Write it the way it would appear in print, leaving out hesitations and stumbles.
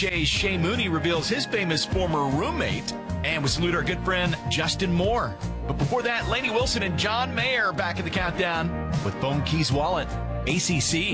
Shay's Shay Mooney reveals his famous former roommate. And we salute our good friend Justin Moore. But before that, Lainey Wilson and John Mayer back in the countdown with Phone Keys Wallet, ACC.